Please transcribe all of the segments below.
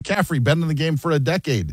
McCaffrey, been in the game for a decade.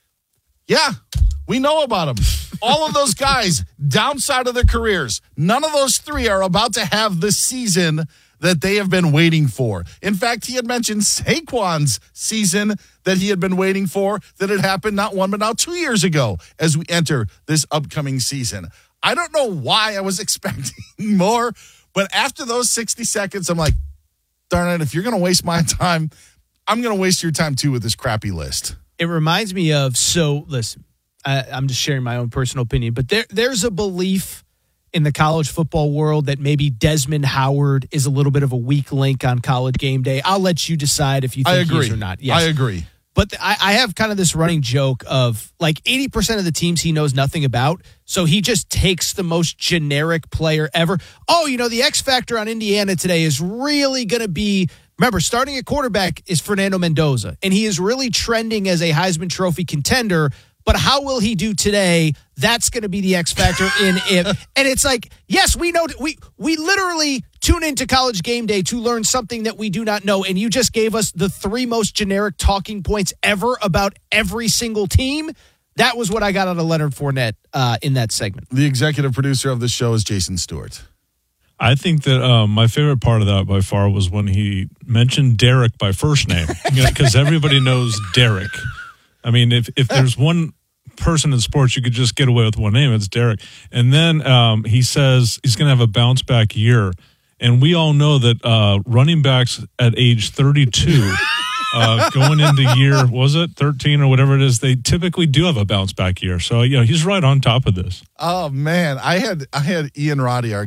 Yeah, we know about him. All of those guys, downside of their careers, none of those three are about to have the season that they have been waiting for. In fact, he had mentioned Saquon's season that he had been waiting for, that had happened not 1, but now 2 years ago as we enter this upcoming season. I don't know why I was expecting more, but after those 60 seconds, I'm like, darn it, if you're going to waste my time, I'm going to waste your time too with this crappy list. It reminds me of, so listen, I'm just sharing my own personal opinion, but there's a belief in the college football world that maybe Desmond Howard is a little bit of a weak link on College Game Day. I'll let you decide if you think he is or not. Yes. I agree. But I have kind of this running joke of like 80% of the teams he knows nothing about, so he just takes the most generic player ever. Oh, the X factor on Indiana today is really going to be, remember, starting at quarterback is Fernando Mendoza, and he is really trending as a Heisman Trophy contender. But how will he do today? That's going to be the X factor in it. And it's like, yes, we know. We literally tune into College Game Day to learn something that we do not know. And you just gave us the 3 most generic talking points ever about every single team. That was what I got out of Leonard Fournette in that segment. The executive producer of the show is Jason Stewart. I think that my favorite part of that by far was when he mentioned Derek by first name, because everybody knows Derek. I mean, if there's one person in sports you could just get away with one name, it's Derek. And then he says he's going to have a bounce back year. And we all know that running backs at age 32, going into year, was it 13 or whatever it is, they typically do have a bounce back year. So, he's right on top of this. Oh, man. I had Ian Roddy, our,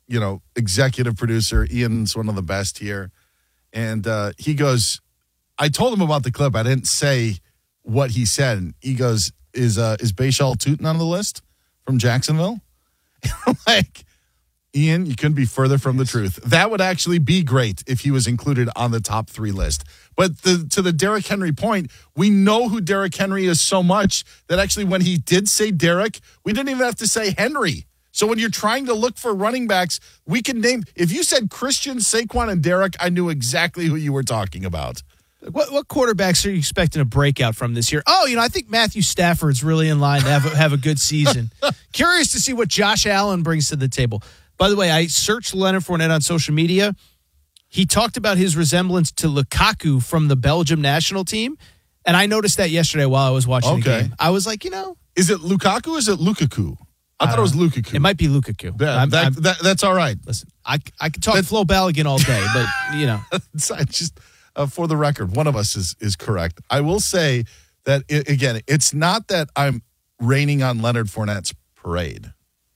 executive producer. Ian's one of the best here. And he goes, I told him about the clip. I didn't say what he said. And he goes, is Bashal Tutin on the list from Jacksonville? I'm like, Ian, you couldn't be further from the truth. That would actually be great if he was included on the top 3 list. But to the Derrick Henry point, we know who Derrick Henry is so much that actually when he did say Derrick, we didn't even have to say Henry. So when you're trying to look for running backs, we can name, if you said Christian, Saquon, and Derrick, I knew exactly who you were talking about. What quarterbacks are you expecting a breakout from this year? Oh, I think Matthew Stafford's really in line to have a good season. Curious to see what Josh Allen brings to the table. By the way, I searched Leonard Fournette on social media. He talked about his resemblance to Lukaku from the Belgium national team, and I noticed that yesterday while I was watching the game. I was like, Is it Lukaku or is it Lukaku? I thought it was Lukaku. It might be Lukaku. Yeah, that's all right. Listen, I could talk Flo Balogun all day, but, just... for the record, one of us is correct. I will say that, again, it's not that I'm raining on Leonard Fournette's parade.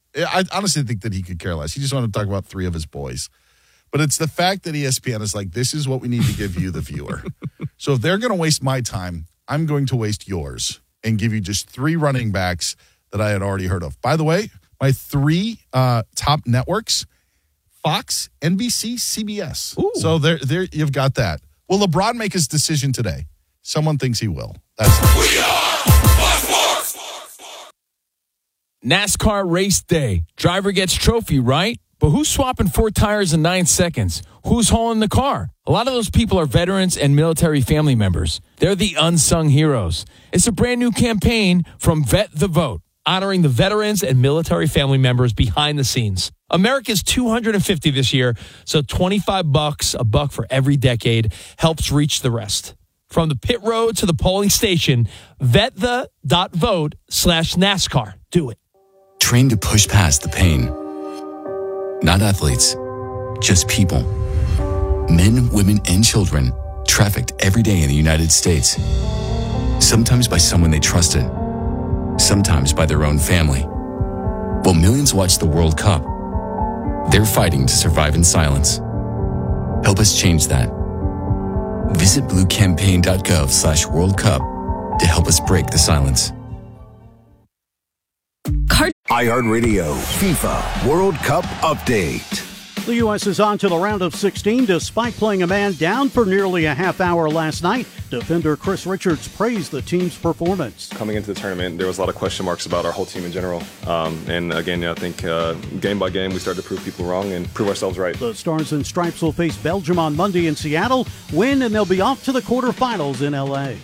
I honestly think that he could care less. He just wanted to talk about 3 of his boys. But it's the fact that ESPN is like, this is what we need to give you, the viewer. So if they're going to waste my time, I'm going to waste yours and give you just 3 running backs that I had already heard of. By the way, my 3 top networks, Fox, NBC, CBS. Ooh. So there you've got that. Will LeBron make his decision today? Someone thinks he will. That's we are NASCAR race day. Driver gets trophy, right? But who's swapping 4 tires in 9 seconds? Who's hauling the car? A lot of those people are veterans and military family members. They're the unsung heroes. It's a brand new campaign from Vet the Vote, honoring the veterans and military family members behind the scenes. America's 250 this year, so $25, a buck for every decade, helps reach the rest. From the pit road to the polling station, VetThe.vote/NASCAR. Do it. Trained to push past the pain. Not athletes, just people. Men, women, and children trafficked every day in the United States. Sometimes by someone they trusted, sometimes by their own family. While millions watch the World Cup, they're fighting to survive in silence. Help us change that. Visit bluecampaign.gov/World Cup to help us break the silence. iHeartRadio FIFA World Cup Update. The U.S. is on to the round of 16 despite playing a man down for nearly a half hour last night. Defender Chris Richards praised the team's performance. Coming into the tournament, there was a lot of question marks about our whole team in general. And again, I think game by game, we started to prove people wrong and prove ourselves right. The Stars and Stripes will face Belgium on Monday in Seattle. Win, and they'll be off to the quarterfinals in L.A.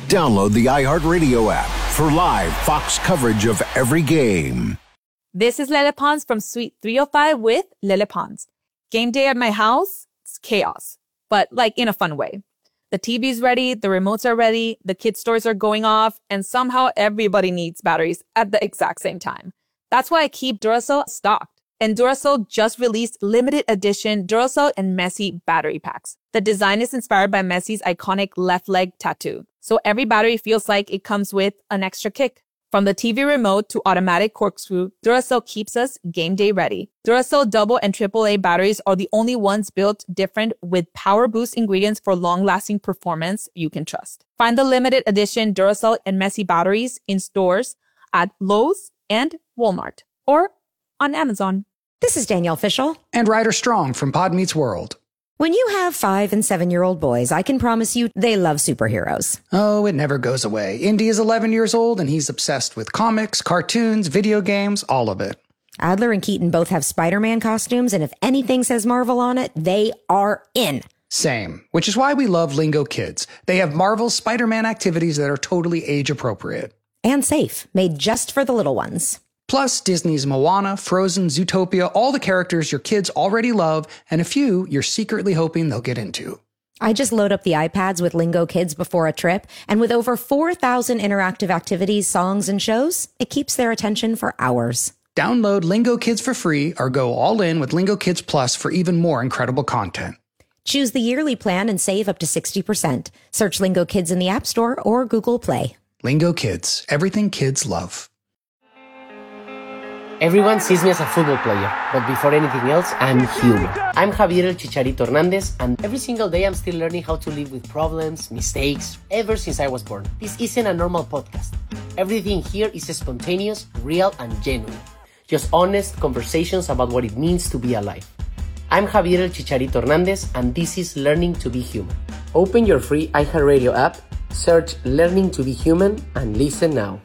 Download the iHeartRadio app for live Fox coverage of every game. This is Lele Pons from Suite 305 with Lele Pons. Game day at my house, it's chaos, but like in a fun way. The TV's ready, the remotes are ready, the kids' toys are going off, and somehow everybody needs batteries at the exact same time. That's why I keep Duracell stocked. And Duracell just released limited edition Duracell and Messi battery packs. The design is inspired by Messi's iconic left leg tattoo. So every battery feels like it comes with an extra kick. From the TV remote to automatic corkscrew, Duracell keeps us game day ready. Duracell double and AAA batteries are the only ones built different with power boost ingredients for long-lasting performance you can trust. Find the limited edition Duracell and Messi batteries in stores at Lowe's and Walmart or on Amazon. This is Danielle Fishel and Ryder Strong from Pod Meets World. When you have 5- and 7-year-old boys, I can promise you they love superheroes. Oh, it never goes away. Indy is 11 years old and he's obsessed with comics, cartoons, video games, all of it. Adler and Keaton both have Spider-Man costumes, and if anything says Marvel on it, they are in. Same, which is why we love Lingo Kids. They have Marvel's Spider-Man activities that are totally age-appropriate. And safe, made just for the little ones. Plus, Disney's Moana, Frozen, Zootopia, all the characters your kids already love, and a few you're secretly hoping they'll get into. I just load up the iPads with Lingo Kids before a trip, and with over 4,000 interactive activities, songs, and shows, it keeps their attention for hours. Download Lingo Kids for free or go all in with Lingo Kids Plus for even more incredible content. Choose the yearly plan and save up to 60%. Search Lingo Kids in the App Store or Google Play. Lingo Kids, everything kids love. Everyone sees me as a football player, but before anything else, I'm human. I'm Javier El Chicharito Hernandez, and every single day I'm still learning how to live with problems, mistakes, ever since I was born. This isn't a normal podcast. Everything here is spontaneous, real, and genuine. Just honest conversations about what it means to be alive. I'm Javier El Chicharito Hernandez, and this is Learning to be Human. Open your free iHeartRadio app, search Learning to be Human, and listen now.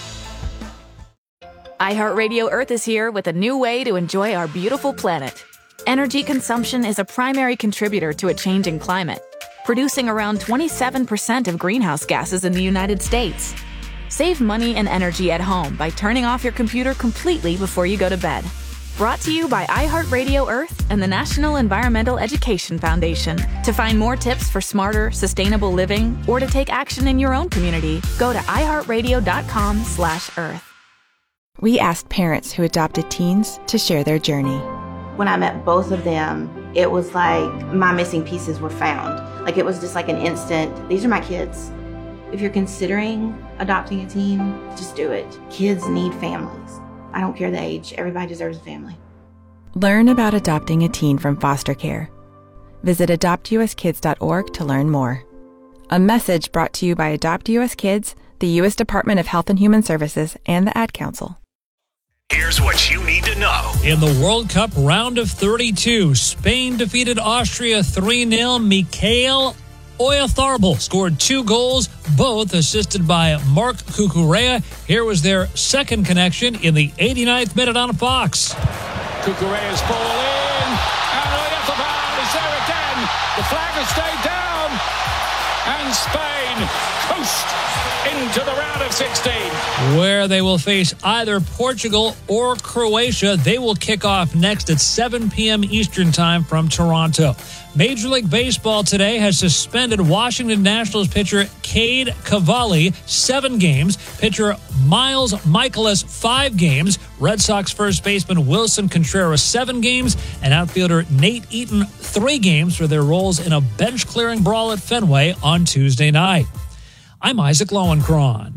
iHeartRadio Earth is here with a new way to enjoy our beautiful planet. Energy consumption is a primary contributor to a changing climate, producing around 27% of greenhouse gases in the United States. Save money and energy at home by turning off your computer completely before you go to bed. Brought to you by iHeartRadio Earth and the National Environmental Education Foundation. To find more tips for smarter, sustainable living or to take action in your own community, go to iHeartRadio.com/Earth. We asked parents who adopted teens to share their journey. When I met both of them, it was like my missing pieces were found. Like it was just like an instant, these are my kids. If you're considering adopting a teen, just do it. Kids need families. I don't care the age, everybody deserves a family. Learn about adopting a teen from foster care. Visit adoptuskids.org to learn more. A message brought to you by Adopt US Kids, the U.S. Department of Health and Human Services, and the Ad Council. Here's what you need to know. In the World Cup round of 32, Spain defeated Austria 3-0. Mikhail Oyarzabal scored 2 goals, both assisted by Marc Cucurella. Here was their second connection in the 89th minute on Fox. Cucurella's ball in, and Oyarzabal is there again. The flag has stayed down, and Spain coast into the round of 16. Where they will face either Portugal or Croatia. They will kick off next at 7 p.m. Eastern Time from Toronto. Major League Baseball today has suspended Washington Nationals pitcher Cade Cavalli 7 games, pitcher Miles Michaelis 5 games, Red Sox first baseman Wilson Contreras 7 games, and outfielder Nate Eaton 3 games for their roles in a bench-clearing brawl at Fenway on Tuesday night. I'm Isaac Lowenkron.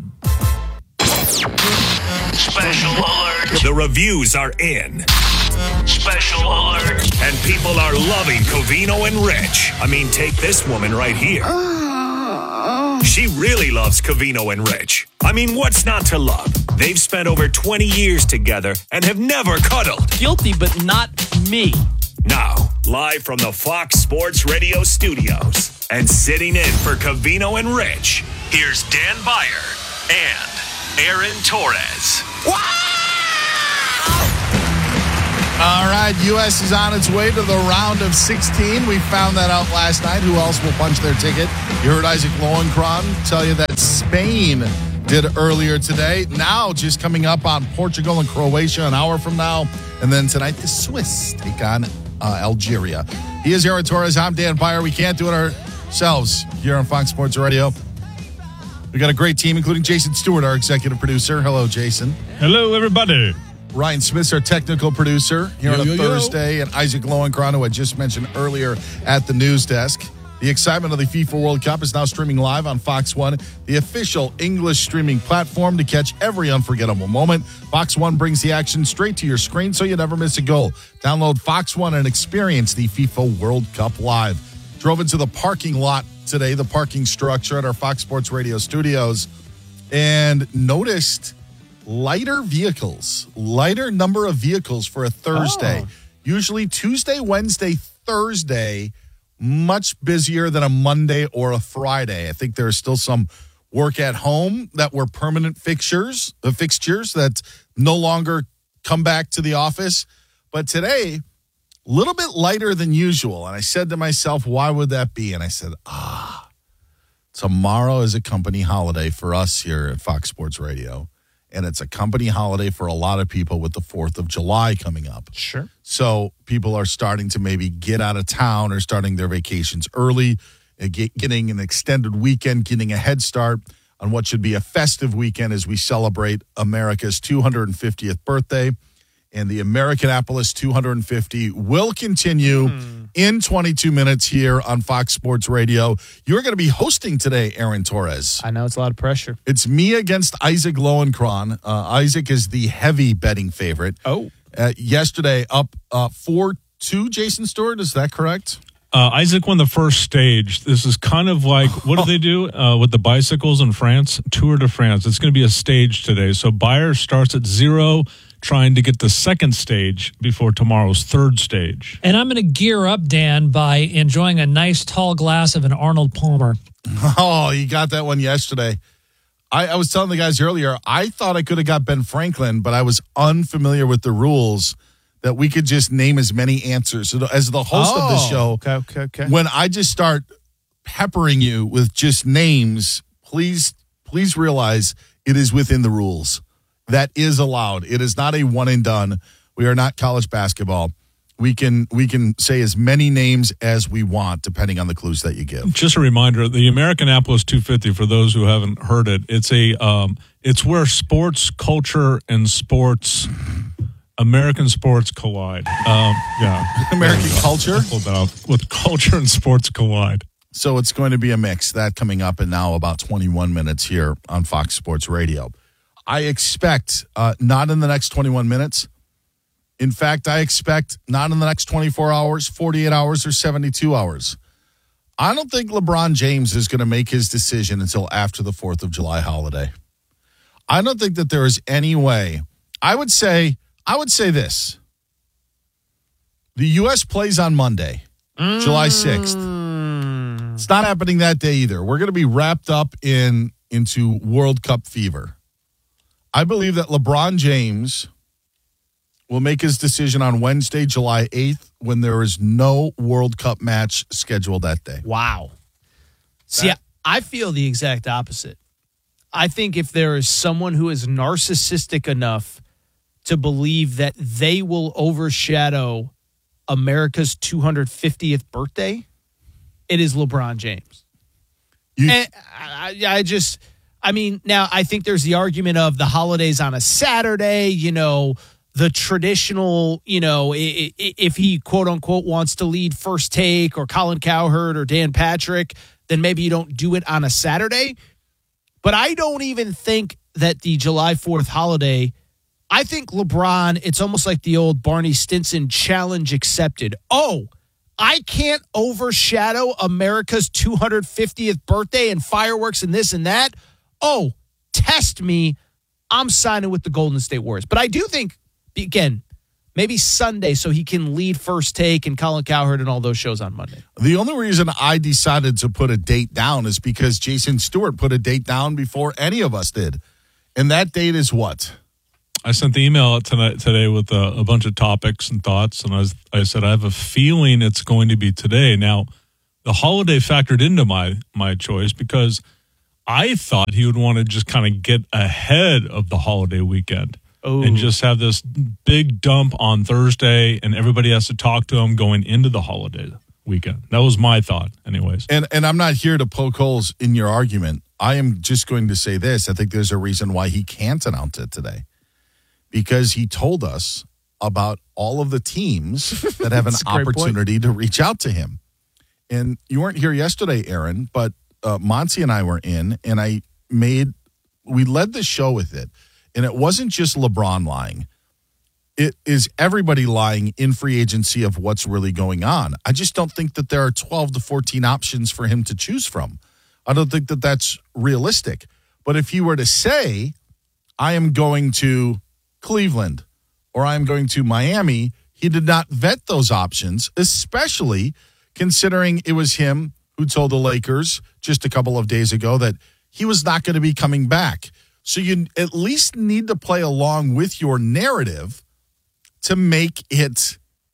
Special alert. The reviews are in. Special alert. And people are loving Covino and Rich. I mean, take this woman right here. She really loves Covino and Rich. I mean, what's not to love? They've spent over 20 years together and have never cuddled. Guilty, but not me. Now, live from the Fox Sports Radio studios and sitting in for Covino and Rich, here's Dan Beyer and Aaron Torres. All right, U.S. is on its way to the round of 16. We found that out last night. Who else will punch their ticket? You heard Isaac Lowenkron tell you that Spain did earlier today. Now, just coming up on Portugal and Croatia an hour from now. And then tonight, the Swiss take on Algeria. He is Aaron Torres. I'm Dan Beyer. We can't do it ourselves here on Fox Sports Radio. We got a great team, including Jason Stewart, our executive producer. Hello, Jason. Hello, everybody. Ryan Smith's our technical producer here on a Thursday, and Isaac Lowenkron, who I just mentioned earlier at the news desk. The excitement of the FIFA World Cup is now streaming live on Fox One, the official English streaming platform to catch every unforgettable moment. Fox One brings the action straight to your screen so you never miss a goal. Download Fox One and experience the FIFA World Cup live. Drove into the parking lot today, the parking structure at our Fox Sports Radio studios, and noticed lighter number of vehicles for a Thursday. Usually Tuesday, Wednesday, Thursday, much busier than a Monday or a Friday. I think there are still some work at home that were permanent fixtures that no longer come back to the office. But today, a little bit lighter than usual. And I said to myself, why would that be? And I said, tomorrow is a company holiday for us here at Fox Sports Radio. And it's a company holiday for a lot of people with the 4th of July coming up. Sure. So people are starting to maybe get out of town or starting their vacations early, getting an extended weekend, getting a head start on what should be a festive weekend as we celebrate America's 250th birthday. And the Americanapolis 250 will continue in 22 minutes here on Fox Sports Radio. You're going to be hosting today, Aaron Torres. I know it's a lot of pressure. It's me against Isaac Lowenkron. Isaac is the heavy betting favorite. Yesterday, up 4-2, Jason Stewart. Is that correct? Isaac won the first stage. This is kind of like, what do they do with the bicycles in France? Tour de France. It's going to be a stage today. So Beyer starts at 0, trying to get the second stage before tomorrow's third stage. And I'm going to gear up, Dan, by enjoying a nice tall glass of an Arnold Palmer. Oh, you got that one yesterday. I was telling the guys earlier, I thought I could have got Ben Franklin, but I was unfamiliar with the rules that we could just name as many answers. So as the host of the show, okay. When I just start peppering you with just names, please realize it is within the rules. That is allowed. It is not a one and done. We are not college basketball. We can say as many names as we want, depending on the clues that you give. Just a reminder: the Americanapolis 250. For those who haven't heard it, it's where sports, culture, and American sports collide. American culture with culture and sports collide. So it's going to be a mix. That coming up in now about 21 minutes here on Fox Sports Radio. I expect not in the next 21 minutes. In fact, I expect not in the next 24 hours, 48 hours, or 72 hours. I don't think LeBron James is going to make his decision until after the 4th of July holiday. I don't think that there is any way. I would say this. The U.S. plays on Monday, July 6th. It's not happening that day either. We're going to be wrapped up into World Cup fever. I believe that LeBron James will make his decision on Wednesday, July 8th, when there is no World Cup match scheduled that day. Wow. See, I feel the exact opposite. I think if there is someone who is narcissistic enough to believe that they will overshadow America's 250th birthday, it is LeBron James. Now I think there's the argument of the holidays on a Saturday, the traditional, if he quote unquote wants to lead First Take or Colin Cowherd or Dan Patrick, then maybe you don't do it on a Saturday. But I don't even think that the July 4th holiday, I think LeBron, it's almost like the old Barney Stinson challenge accepted. Oh, I can't overshadow America's 250th birthday and fireworks and this and that. Oh, test me. I'm signing with the Golden State Warriors. But I do think, again, maybe Sunday so he can lead First Take and Colin Cowherd and all those shows on Monday. The only reason I decided to put a date down is because Jason Stewart put a date down before any of us did. And that date is what? I sent the email out today with a bunch of topics and thoughts, and I said I have a feeling it's going to be today. Now, the holiday factored into my choice because I thought he would want to just kind of get ahead of the holiday weekend and just have this big dump on Thursday, and everybody has to talk to him going into the holiday weekend. That was my thought, anyways. And I'm not here to poke holes in your argument. I am just going to say this. I think there's a reason why he can't announce it today. Because he told us about all of the teams that have an opportunity to reach out to him. And you weren't here yesterday, Aaron, but Monty and I were in, and we led the show with it. And it wasn't just LeBron lying. It is everybody lying in free agency of what's really going on. I just don't think that there are 12 to 14 options for him to choose from. I don't think that that's realistic. But if he were to say, I am going to Cleveland or I'm going to Miami, he did not vet those options, especially considering it was him who told the Lakers just a couple of days ago that he was not going to be coming back. So you at least need to play along with your narrative to make it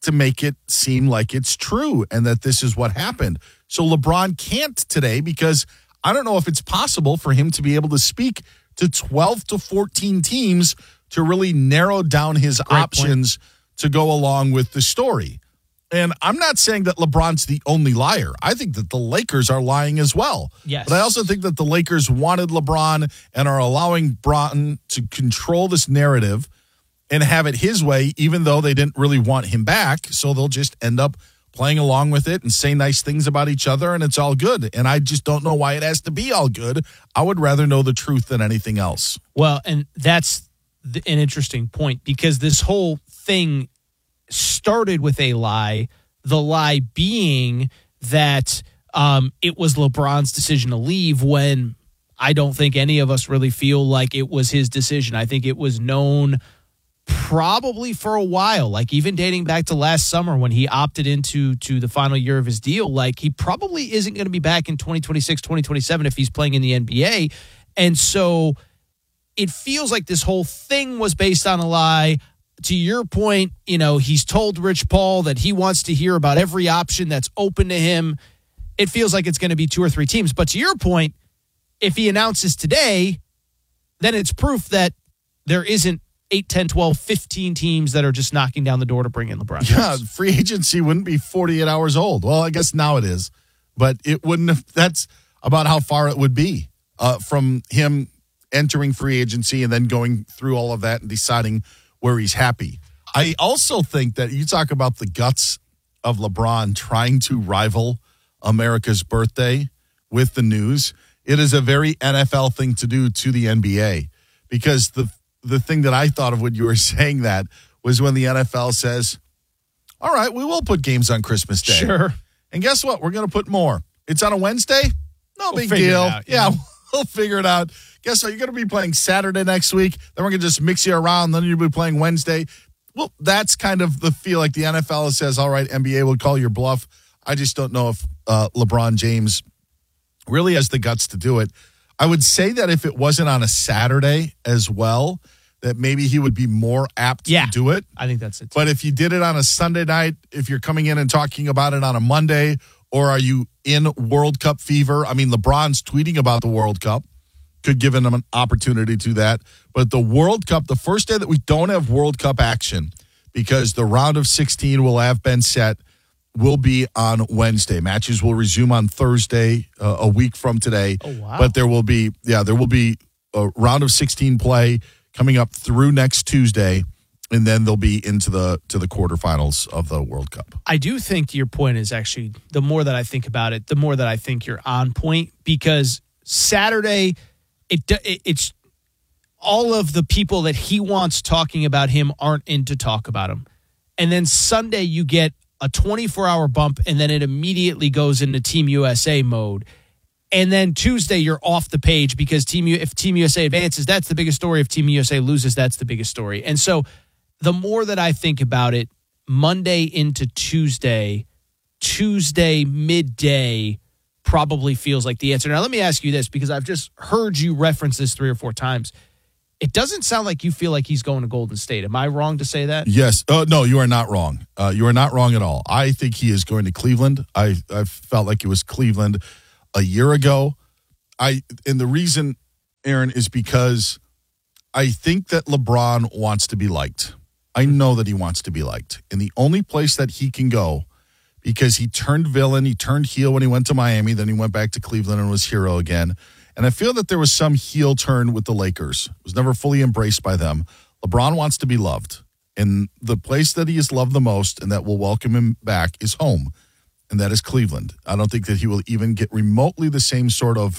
seem like it's true and that this is what happened. So LeBron can't today because I don't know if it's possible for him to be able to speak to 12 to 14 teams to really narrow down his options to go along with the story. And I'm not saying that LeBron's the only liar. I think that the Lakers are lying as well. Yes. But I also think that the Lakers wanted LeBron and are allowing Bron to control this narrative and have it his way, even though they didn't really want him back. So they'll just end up playing along with it and say nice things about each other, and it's all good. And I just don't know why it has to be all good. I would rather know the truth than anything else. Well, and that's an interesting point because this whole thing started with a lie, the lie being that it was LeBron's decision to leave when I don't think any of us really feel like it was his decision. I think it was known probably for a while, like even dating back to last summer when he opted into the final year of his deal. Like he probably isn't going to be back in 2026, 2027 if he's playing in the NBA. And so it feels like this whole thing was based on a lie. To your point, he's told Rich Paul that he wants to hear about every option that's open to him. It feels like it's going to be 2 or 3 teams. But to your point, if he announces today, then it's proof that there isn't 8, 10, 12, 15 teams that are just knocking down the door to bring in LeBron. Yeah, free agency wouldn't be 48 hours old. Well, I guess now it is. But it wouldn't have, that's about how far it would be from him entering free agency and then going through all of that and deciding where he's happy. I also think that you talk about the guts of LeBron trying to rival America's birthday with the news. It is a very NFL thing to do to the NBA because the thing that I thought of when you were saying that was when the NFL says, all right, we will put games on Christmas Day. Sure. And guess what? We're going to put more. It's on a Wednesday? No big deal. Yeah, we'll figure it out. Guess what? You're going to be playing Saturday next week. Then we're going to just mix you around. Then you'll be playing Wednesday. Well, that's kind of the feel like the NFL says, all right, NBA will call your bluff. I just don't know if LeBron James really has the guts to do it. I would say that if it wasn't on a Saturday as well, that maybe he would be more apt to do it. I think that's it. But if you did it on a Sunday night, if you're coming in and talking about it on a Monday, or are you in World Cup fever? I mean, LeBron's tweeting about the World Cup. Could give him an opportunity to that. But the World Cup, the first day that we don't have World Cup action, because the round of 16 will have been set, will be on Wednesday. Matches will resume on Thursday, a week from today. Oh, wow. But there will be a round of 16 play coming up through next Tuesday, and then they'll be into the quarterfinals of the World Cup. I do think your point is actually, the more that I think about it, the more that I think you're on point, because Saturday, it's all of the people that he wants talking about him aren't in to talk about him. And then Sunday, you get a 24-hour bump, and then it immediately goes into Team USA mode. And then Tuesday, you're off the page because if Team USA advances, that's the biggest story. If Team USA loses, that's the biggest story. And so the more that I think about it, Monday into Tuesday midday probably feels like the answer. Now, let me ask you this, because I've just heard you reference this 3 or 4 times. it doesn't sound like you feel like he's going to Golden State. Am I wrong to say that? Yes. No, you are not wrong. You are not wrong at all. I think he is going to Cleveland. I felt like it was Cleveland a year ago. And the reason, Aaron, is because I think that LeBron wants to be liked. I know that he wants to be liked. And the only place that he can go, because he turned villain, he turned heel when he went to Miami, then he went back to Cleveland and was hero again. And I feel that there was some heel turn with the Lakers. It was never fully embraced by them. LeBron wants to be loved. And the place that he is loved the most and that will welcome him back is home. And that is Cleveland. I don't think that he will even get remotely the same sort of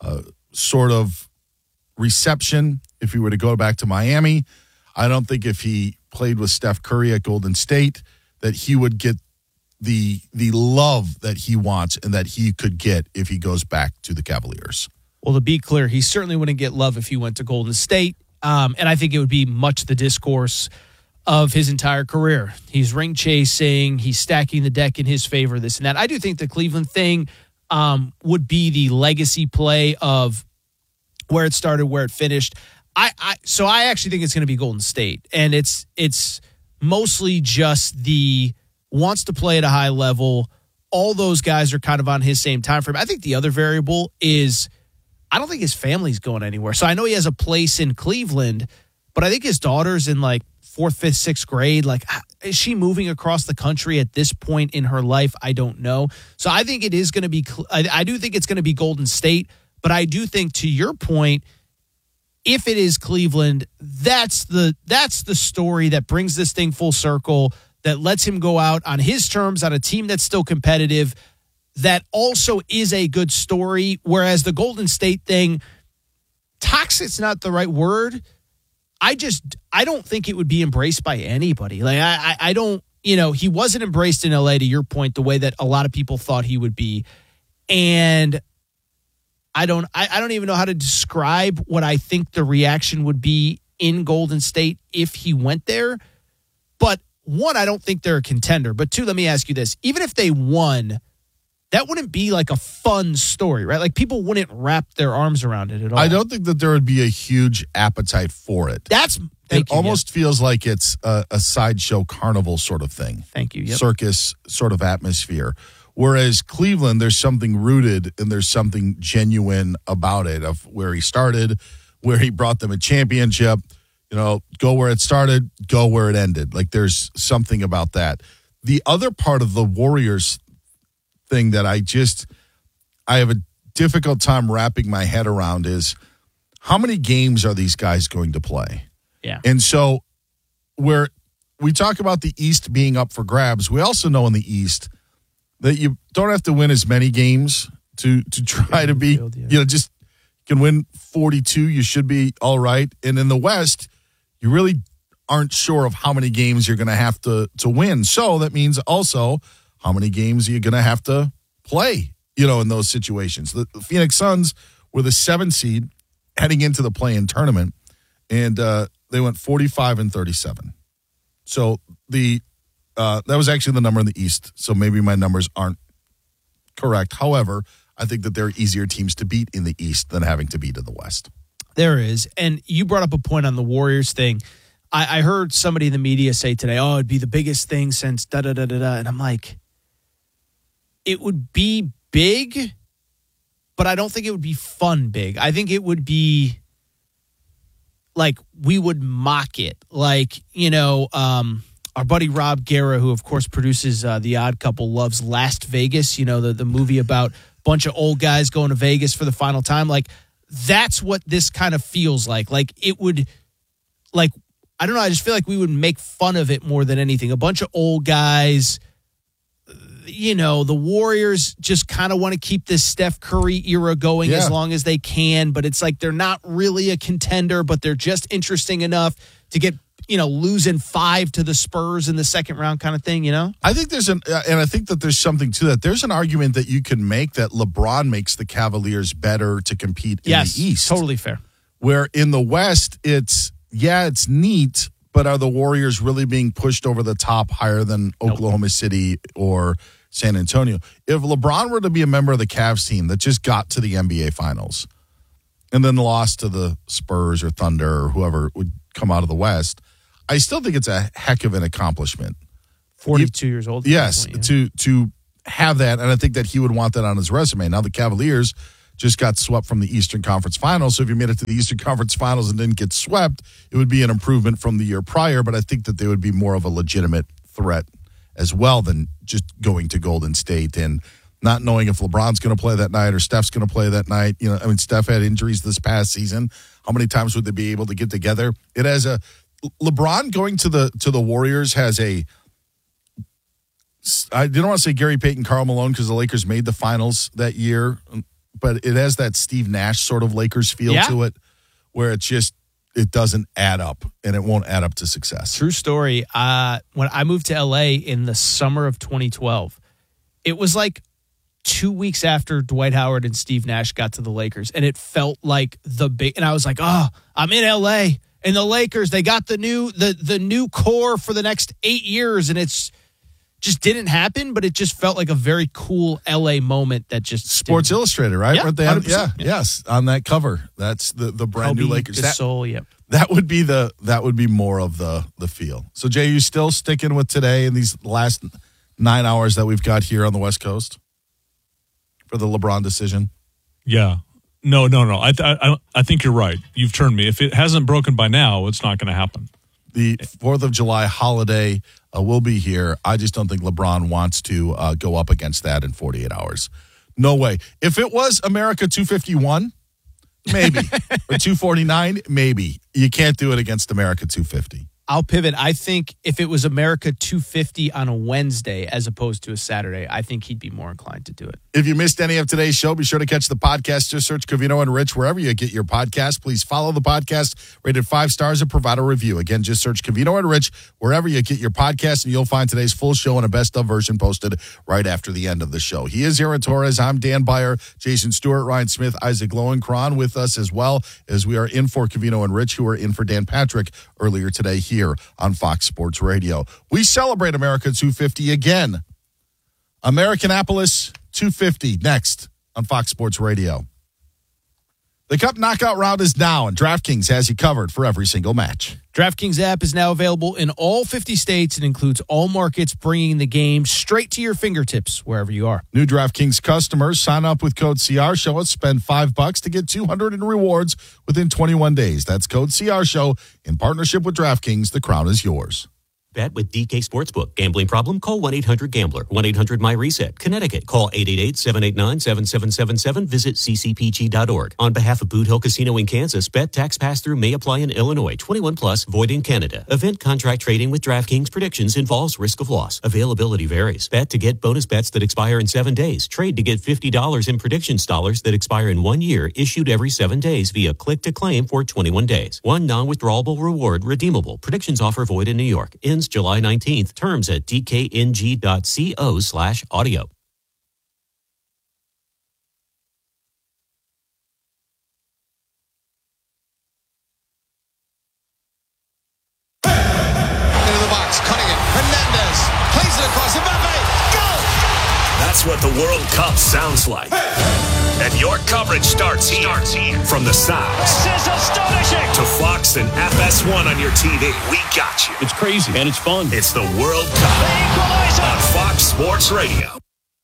reception if he were to go back to Miami. I don't think if he played with Steph Curry at Golden State that he would get the love that he wants and that he could get if he goes back to the Cavaliers. Well, to be clear, he certainly wouldn't get love if he went to Golden State. And I think it would be much the discourse of his entire career. He's ring chasing. He's stacking the deck in his favor, this and that. I do think the Cleveland thing would be the legacy play of where it started, where it finished. So I actually think it's going to be Golden State. And it's mostly just the wants to play at a high level. All those guys are kind of on his same time frame. I think the other variable is I don't think his family's going anywhere. So I know he has a place in Cleveland, but I think his daughter's in like 4th, 5th, 6th grade. Like, is she moving across the country at this point in her life? I don't know. So I think it is going to be, I do think it's going to be Golden State, but I do think to your point, if it is Cleveland, that's the story that brings this thing full circle, that lets him go out on his terms on a team that's still competitive. That also is a good story, whereas the Golden State thing, toxic's not the right word. I don't think it would be embraced by anybody. Like I don't, he wasn't embraced in LA, to your point, the way that a lot of people thought he would be. And I don't even know how to describe what I think the reaction would be in Golden State if he went there. But one, I don't think they're a contender. But two, let me ask you this. Even if they won, that wouldn't be like a fun story, right? Like people wouldn't wrap their arms around it at all. I don't think that there would be a huge appetite for it. It almost feels like it's a sideshow carnival sort of thing. Thank you. Yep. Circus sort of atmosphere. Whereas Cleveland, there's something rooted and there's something genuine about it, of where he started, where he brought them a championship. Go where it started, go where it ended. Like there's something about that. The other part of the Warriors thing that I have a difficult time wrapping my head around is how many games are these guys going to play? Yeah. And so where we talk about the East being up for grabs, we also know in the East that you don't have to win as many games to try to be, just can win 42, you should be all right. And in the West, you really aren't sure of how many games you're going to have to win. So that means also how many games are you going to have to play, in those situations. The Phoenix Suns were the 7th seed heading into the play-in tournament, and they went 45-37. So that was actually the number in the East, so maybe my numbers aren't correct. However, I think that there are easier teams to beat in the East than having to beat in the West. There is. And you brought up a point on the Warriors thing. I heard somebody in the media say today, it'd be the biggest thing since da-da-da-da-da. And I'm like, it would be big, but I don't think it would be fun big. I think it would be like we would mock it. Like, our buddy Rob Guerra, who of course produces The Odd Couple, loves Las Vegas, the movie about a bunch of old guys going to Vegas for the final time. Like, that's what this kind of feels like. Like, it would, like, I don't know, I just feel like we would make fun of it more than anything. A bunch of old guys, the Warriors just kind of want to keep this Steph Curry era going as long as they can, but it's like they're not really a contender, but they're just interesting enough to get, losing 5 to the Spurs in the second round kind of thing, I think and I think that there's something to that. There's an argument that you can make that LeBron makes the Cavaliers better to compete in the East. Totally fair. Where in the West, it's neat, but are the Warriors really being pushed over the top higher than Oklahoma City or San Antonio? If LeBron were to be a member of the Cavs team that just got to the NBA Finals, and then lost to the Spurs or Thunder or whoever would come out of the West, I still think it's a heck of an accomplishment. 42 years old. Yes, to have that, and I think that he would want that on his resume. Now the Cavaliers just got swept from the Eastern Conference Finals, so if you made it to the Eastern Conference Finals and didn't get swept, it would be an improvement from the year prior, but I think that they would be more of a legitimate threat as well than just going to Golden State and not knowing if LeBron's going to play that night or Steph's going to play that night. You know, I mean, Steph had injuries this past season. How many times would they be able to get together? It has a LeBron going to the Warriors has a. I didn't want to say Gary Payton, Karl Malone because the Lakers made the finals that year, but it has that Steve Nash sort of Lakers feel to it, where it's just it doesn't add up and it won't add up to success. True story. When I moved to LA in the summer of 2012, it was like 2 weeks after Dwight Howard and Steve Nash got to the Lakers, and it felt like the big. And I was like, "Oh, I'm in LA, and the Lakers they got the new core for the next 8 years," and it's just didn't happen. But it just felt like a very cool LA moment that just Sports Illustrated, right? Yeah, Weren't they 100%. yes, on that cover. That's the brand new Lakers. That would be more of the feel. So Jay, you still sticking with today in these last 9 hours that we've got here on the West Coast for the LeBron decision? Yeah. No. I think you're right. You've turned me. If it hasn't broken by now, it's not going to happen. The 4th of July holiday will be here. I just don't think LeBron wants to go up against that in 48 hours. No way. If it was America 251, maybe. Or 249, maybe. You can't do it against America 250. I'll pivot. I think if it was America 250 on a Wednesday as opposed to a Saturday, I think he'd be more inclined to do it. If you missed any of today's show, be sure to catch the podcast. Just search Covino and Rich wherever you get your podcast. Please follow the podcast, rated 5 stars, and provide a review. Again, just search Covino and Rich wherever you get your podcast, and you'll find today's full show and a best of version posted right after the end of the show. He is Aaron Torres. I'm Dan Beyer, Jason Stewart, Ryan Smith, Isaac Lowenkron with us as well as we are in for Covino and Rich, who are in for Dan Patrick earlier today here on Fox Sports Radio. We celebrate America 250 again. Americanapolis 250 next on Fox Sports Radio. The Cup knockout round is now, and DraftKings has you covered for every single match. DraftKings app is now available in all 50 states and includes all markets, bringing the game straight to your fingertips wherever you are. New DraftKings customers sign up with code CRSHOW. Spend $5 to get $200 in rewards within 21 days. That's code CRSHOW in partnership with DraftKings. The crown is yours. Bet with DK Sportsbook. Gambling problem? Call 1-800-GAMBLER. 1-800-MY-RESET. Connecticut. Call 888-789-7777. Visit ccpg.org. On behalf of Boot Hill Casino in Kansas, bet tax pass-through may apply in Illinois. 21 plus, void in Canada. Event contract trading with DraftKings predictions involves risk of loss. Availability varies. Bet to get bonus bets that expire in 7 days. Trade to get $50 in predictions dollars that expire in 1 year, issued every 7 days via click to claim for 21 days. One non-withdrawable reward redeemable. Predictions offer void in New York. Ends July 19th. Terms at dkng.co/audio. Into the box, cutting it. Hernandez plays it across. Mbappe, goal! That's what the World Cup sounds like. And your coverage starts here. From the sound. This is astonishing. To Fox and FS1 on your TV. We got you. It's crazy, and it's fun. It's the World Cup on Fox Sports Radio.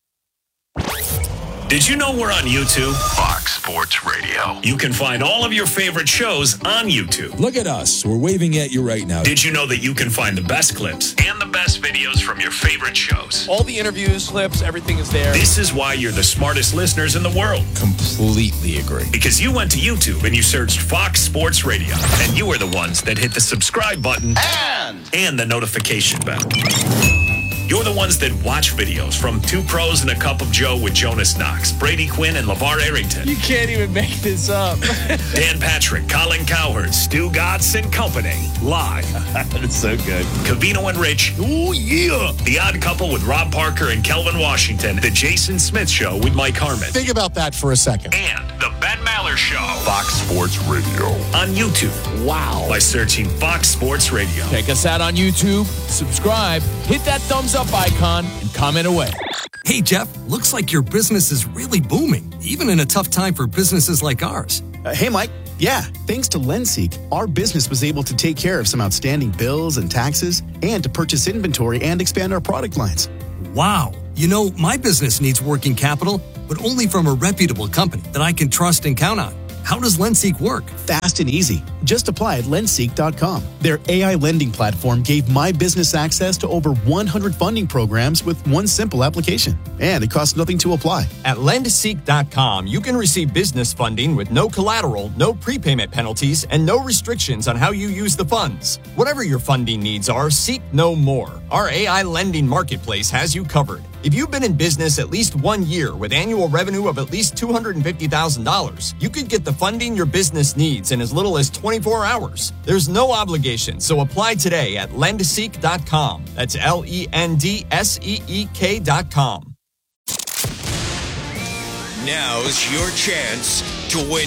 Did you know we're on YouTube? Fox Sports Radio. You can find all of your favorite shows on YouTube. Look at us. We're waving at you right now. Did you know that you can find the best clips and the best videos from your favorite shows? All the interviews, clips, everything is there. This is why you're the smartest listeners in the world. Completely agree. Because you went to YouTube and you searched Fox Sports Radio. And you are the ones that hit the subscribe button and the notification bell. You're the ones that watch videos from Two Pros and a Cup of Joe with Jonas Knox, Brady Quinn, and LeVar Arrington. You can't even make this up. Dan Patrick, Colin Cowherd, Stu Gatz and Company. Live. That's so good. Covino and Rich. Oh, yeah. The Odd Couple with Rob Parker and Kelvin Washington. The Jason Smith Show with Mike Harmon. Think about that for a second. And the Ben Maller Show. Fox Sports Radio. On YouTube. Wow. By searching Fox Sports Radio. Check us out on YouTube, subscribe, hit that thumbs up icon, and comment away. Hey, Jeff, looks like your business is really booming. even in a tough time for businesses like ours. Hey, Mike. Yeah, thanks to LendSeek, our business was able to take care of some outstanding bills and taxes and to purchase inventory and expand our product lines. Wow. You know, my business needs working capital, but only from a reputable company that I can trust and count on. How does LendSeek work? Fast and easy. Just apply at lendseek.com. Their AI lending platform gave my business access to over 100 funding programs with one simple application. And it costs nothing to apply. At lendseek.com, you can receive business funding with no collateral, no prepayment penalties, and no restrictions on how you use the funds. Whatever your funding needs are, seek no more. Our AI lending marketplace has you covered. If you've been in business at least 1 year with annual revenue of at least $250,000, you could get the funding your business needs in as little as 24 hours. There's no obligation, so apply today at lendseek.com. That's LENDSEEK.com. Now's your chance to win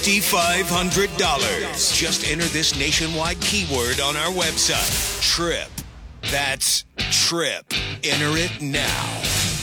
$2,500. Just enter this nationwide keyword on our website, TRIP. That's TRIP. Enter it now.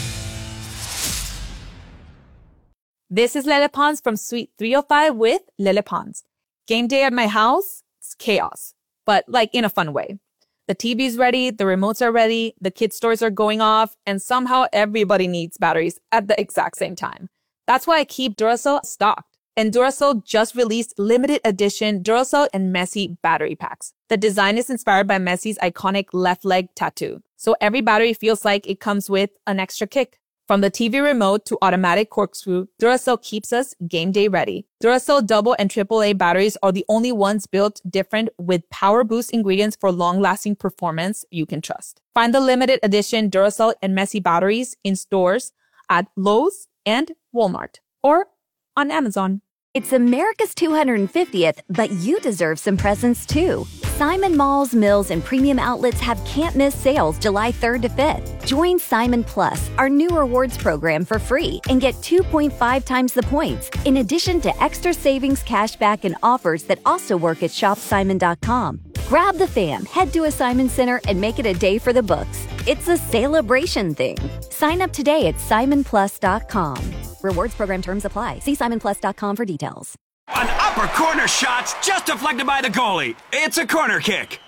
This is Lele Pons from Suite 305 with Lele Pons. Game day at my house, it's chaos, but like in a fun way. The TV's ready, the remotes are ready, the kids' toys are going off, and somehow everybody needs batteries at the exact same time. That's why I keep Duracell stocked. And Duracell just released limited edition Duracell and Messi battery packs. The design is inspired by Messi's iconic left leg tattoo. So every battery feels like it comes with an extra kick. From the TV remote to automatic corkscrew, Duracell keeps us game day ready. Duracell double and AAA batteries are the only ones built different with power boost ingredients for long-lasting performance you can trust. Find the limited edition Duracell and Messi batteries in stores at Lowe's and Walmart or on Amazon. It's America's 250th, but you deserve some presents too. Simon Malls, Mills, and premium outlets have can't-miss sales July 3rd to 5th. Join Simon Plus, our new rewards program, for free and get 2.5 times the points, in addition to extra savings, cashback, and offers that also work at shopsimon.com. Grab the fam, head to a Simon Center, and make it a day for the books. It's a celebration thing. Sign up today at simonplus.com. Rewards program terms apply. See simonplus.com for details. An upper corner shot's just deflected by the goalie. It's a corner kick.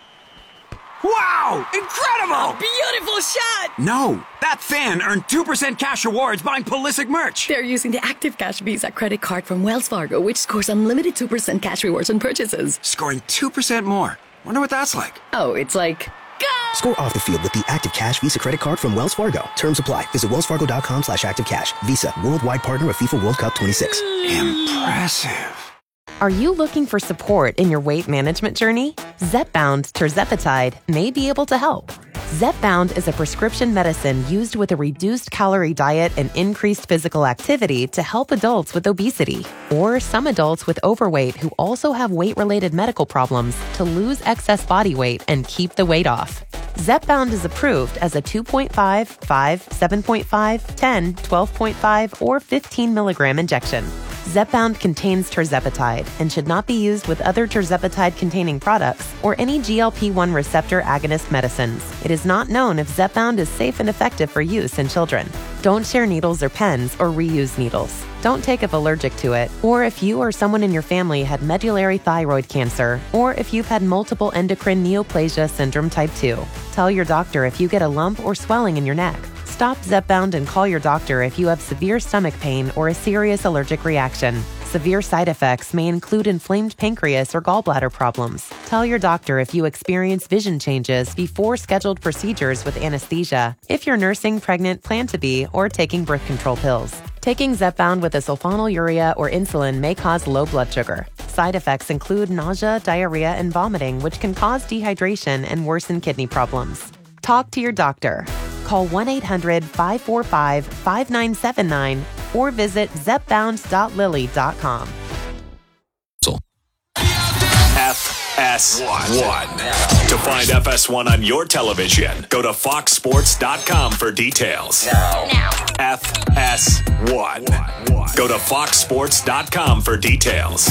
Wow! Incredible! A beautiful shot! No, that fan earned 2% cash rewards buying Pulisic merch. They're using the Active Cash Visa credit card from Wells Fargo, which scores unlimited 2% cash rewards on purchases. Scoring 2% more. Wonder what that's like. Oh, it's like... Score off the field with the Active Cash Visa credit card from Wells Fargo. Terms apply. Visit wellsfargo.com/activecash. Visa, worldwide partner of FIFA World Cup 26. Impressive. Are you looking for support in your weight management journey? Zepbound tirzepatide may be able to help. Zepbound is a prescription medicine used with a reduced calorie diet and increased physical activity to help adults with obesity or some adults with overweight who also have weight-related medical problems to lose excess body weight and keep the weight off. Zepbound is approved as a 2.5, 5, 7.5, 10, 12.5, or 15 milligram injection. Zepbound contains tirzepatide and should not be used with other tirzepatide-containing products or any GLP-1 receptor agonist medicines. It is not known if Zepbound is safe and effective for use in children. Don't share needles or pens or reuse needles. Don't take if allergic to it, or if you or someone in your family had medullary thyroid cancer, or if you've had multiple endocrine neoplasia syndrome type 2. Tell your doctor if you get a lump or swelling in your neck. Stop Zepbound and call your doctor if you have severe stomach pain or a serious allergic reaction. Severe side effects may include inflamed pancreas or gallbladder problems. Tell your doctor if you experience vision changes before scheduled procedures with anesthesia, if you're nursing, pregnant, plan to be, or taking birth control pills. Taking Zepbound with a sulfonylurea or insulin may cause low blood sugar. Side effects include nausea, diarrhea, and vomiting, which can cause dehydration and worsen kidney problems. Talk to your doctor. Call 1-800-545-5979 or visit zepbound.lily.com. FS1. To find FS1 on your television, go to foxsports.com for details. Now. FS1. Go to foxsports.com for details.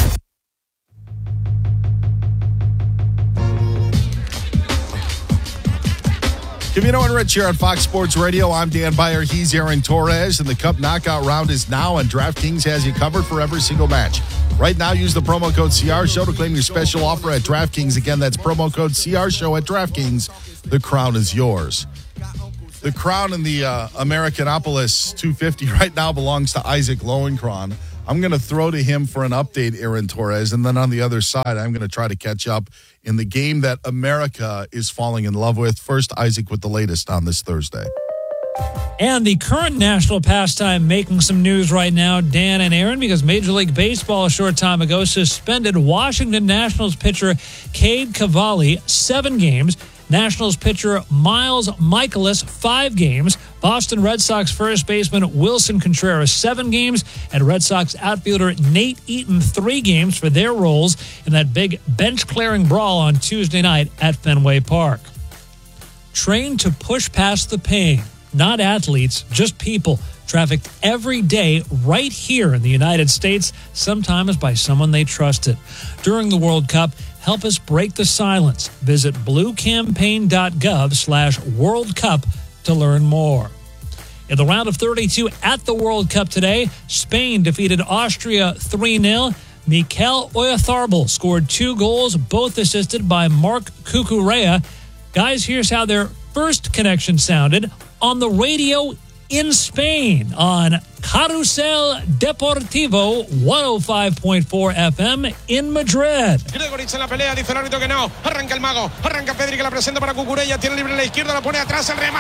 Covino and Rich here on Fox Sports Radio. I'm Dan Beyer. He's Aaron Torres. And the Cup knockout round is now, and DraftKings has you covered for every single match. Right now, use the promo code CRSHOW to claim your special offer at DraftKings. Again, that's promo code CRSHOW at DraftKings. The crown is yours. The crown in the Americanopolis 250 right now belongs to Isaac Lowenkron. I'm going to throw to him for an update, Aaron Torres, and then on the other side, I'm going to try to catch up in the game that America is falling in love with. First, Isaac with the latest on this Thursday. And the current national pastime making some news right now, Dan and Aaron, because Major League Baseball a short time ago suspended Washington Nationals pitcher Cade Cavalli 7 games. Nationals pitcher Miles Michaelis 5 games. Boston Red Sox first baseman Wilson Contreras 7 games. And Red Sox outfielder Nate Eaton 3 games for their roles in that big bench-clearing brawl on Tuesday night at Fenway Park. Trained to push past the pain. Not athletes, just people, trafficked every day right here in the United States, sometimes by someone they trusted. During the World Cup, help us break the silence. Visit bluecampaign.gov/World Cup to learn more. In the round of 32 at the World Cup today, Spain defeated Austria 3-0. Mikel Oyarzabal scored 2 goals, both assisted by Marc Cucurella. Guys, here's how their first connection sounded on the radio in Spain on Carrusel Deportivo 105.4 FM in Madrid. Gregoritz en la pelea, dice el árbitro que no. Arranca el mago, arranca Pedri que la presenta para Cucurella, tiene libre en la izquierda, la pone atrás, el remate.